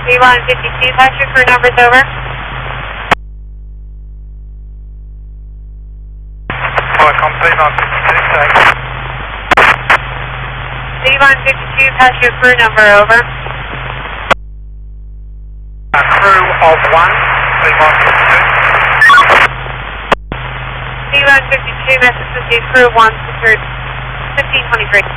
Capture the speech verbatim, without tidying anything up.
V one fifty-two, pass your crew numbers over. Welcome, V one fifty-two, thanks. V one fifty-two, pass your crew number over. A crew of one, V one fifty-two. V one fifty-two, message with you, crew one, secured fifteen twenty-three.